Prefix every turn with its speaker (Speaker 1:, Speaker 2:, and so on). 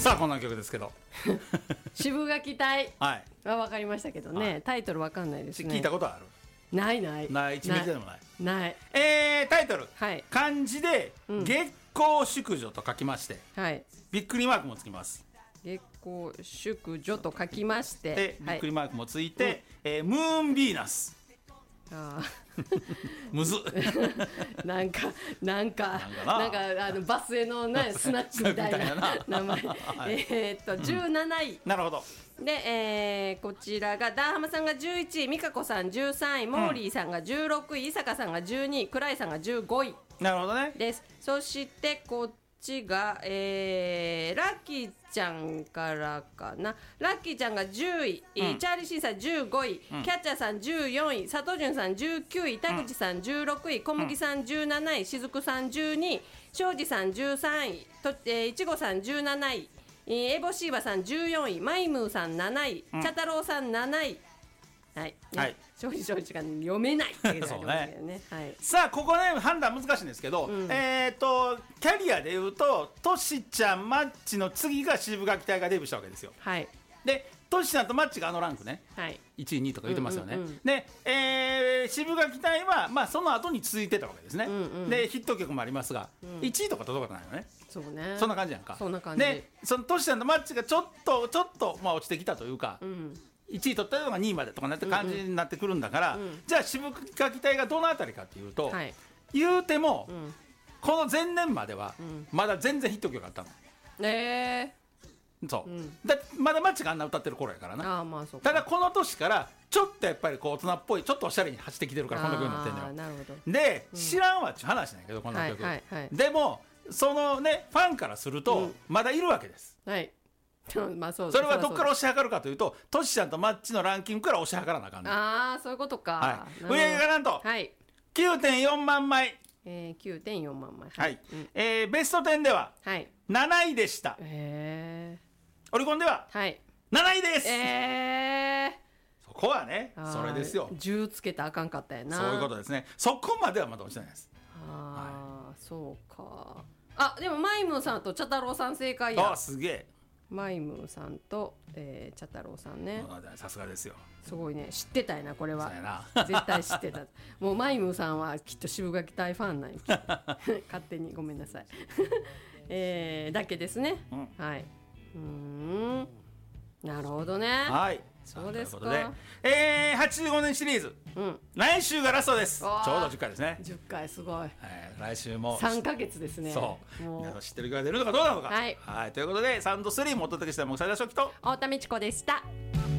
Speaker 1: さあこんな曲ですけど
Speaker 2: 渋垣隊
Speaker 1: はい
Speaker 2: は分かりましたけどね、タイトル分かんないですね。
Speaker 1: 聞いたことある？
Speaker 2: ないない
Speaker 1: ない1ミリでもない。
Speaker 2: ない
Speaker 1: タイトル、
Speaker 2: はい
Speaker 1: 漢字で月光淑女と書きまして、
Speaker 2: はい
Speaker 1: びっくりマークもつきます。
Speaker 2: 月光淑女と書きまして
Speaker 1: でび
Speaker 2: はい
Speaker 1: っくりマークもついて、ムーンビーナス
Speaker 2: あ
Speaker 1: むず
Speaker 2: ーなんかバスへのねスナックみたいな名前17位
Speaker 1: なるほど。
Speaker 2: で、こちらがダーハマさんが11位、美香子さん13位、モーリーさんが16位、伊坂さんが12位、倉井さんが15位
Speaker 1: なるほどね。
Speaker 2: です。そしてこっちが、ラッキーちゃんからかな。ラッキーちゃんが10位、チャーリーシーさん15位、キャッチャーさん14位、佐藤潤さん19位、田口さん16位、小麦さん17位、しずくさん12位、庄司さん13位、いちごさん17位、エボシーバさん14位、マイムーさん7位、チャタロウさん7位。はい、ね、
Speaker 1: はい、
Speaker 2: 庄司が読めないっていうのがありますけどね。はい、
Speaker 1: さあここね判断難しいんですけど、キャリアでいうとトシちゃんマッチの次が渋垣隊がデビューしたわけですよ。
Speaker 2: はい
Speaker 1: でトシちゃんとマッチがあのランクね、
Speaker 2: はい、
Speaker 1: 1位2位とか言ってますよね。で、渋垣隊は、まあ、その後に続いてたわけですね。でヒット曲もありますが、1位とか届かないのね。
Speaker 2: そうね、
Speaker 1: そんな感じやんか。
Speaker 2: そんな感じ
Speaker 1: でそのトシちゃんとマッチがちょっと、まあ、落ちてきたというか、1位取ったのが2位までとかなって感じになってくるんだから、じゃあ渋垣隊がどのあたりかっていうと、
Speaker 2: はい、
Speaker 1: 言うても、この前年までは、まだ全然ヒット曲あったの。そう、だまだマッチがあんな歌ってる頃やからな。
Speaker 2: まあそうか。
Speaker 1: ただこの年からちょっとやっぱりこう大人っぽいちょっとおしゃれに走ってきてるからこの曲になってるのよ。
Speaker 2: なるほど。
Speaker 1: で、知らんわっちゅう話なんやけどこの曲、でもそのねファンからするとまだいるわけです、
Speaker 2: はいまあそう
Speaker 1: それはどこから推し量るかというとトシちゃんとマッチのランキングから推し量らなあかんねん。
Speaker 2: そういうことか、
Speaker 1: はい、売り上げがなんと、
Speaker 2: はい、
Speaker 1: 9.4 万枚、
Speaker 2: 9.4 万枚、
Speaker 1: はい、ベスト10では7位でした、オリコンでは7位です、そこはねそれですよ。
Speaker 2: 10つけたらあかんかったやな。
Speaker 1: そういうことですね。そこまではまだ落ちてないです。
Speaker 2: そうか。でもマイムーさんと茶太郎さん正解や。
Speaker 1: すげえ。
Speaker 2: マイムーさんと、茶太郎さんね。
Speaker 1: さすがですよ。
Speaker 2: すごいね、知ってたやなこれは。
Speaker 1: そうやな
Speaker 2: 絶対知ってた。もうマイムーさんはきっと渋垣隊ファンなんや。勝手にごめんなさい。だけですね。はい。なるほどね。
Speaker 1: はい。
Speaker 2: そうですか。
Speaker 1: 85年シリーズ、来週がラストです。ちょうど10回ですね。
Speaker 2: 10回すごい。
Speaker 1: 来週も
Speaker 2: 3ヶ月ですね。
Speaker 1: そう皆さん知ってる曲が出るのかどうなのか。
Speaker 2: はい、
Speaker 1: ということでサウンド3もお届けした木更津初期と
Speaker 2: 太田美智子でした。